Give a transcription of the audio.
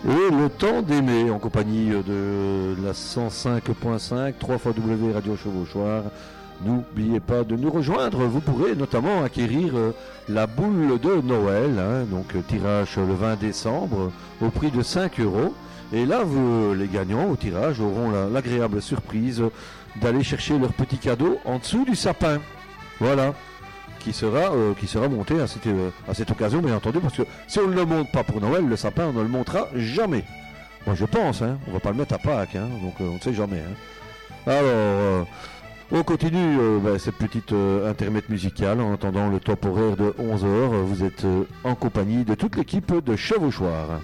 Et le temps d'aimer en compagnie de la 105.5 3xW Radio Chevauchoir. N'oubliez pas de nous rejoindre, vous pourrez notamment acquérir la boule de Noël, donc tirage le 20 décembre au prix de 5 €. Et là, les gagnants au tirage auront l'agréable surprise d'aller chercher leur petit cadeau en dessous du sapin. Voilà. Qui sera monté à cette occasion, bien entendu, parce que si on ne le monte pas pour Noël, le sapin, on ne le montera jamais. Moi, je pense, on va pas le mettre à Pâques, donc on ne sait jamais. Alors, on continue cette petite intermède musicale en attendant le top horaire de 11 h. Vous êtes en compagnie de toute l'équipe de Chevauchoir.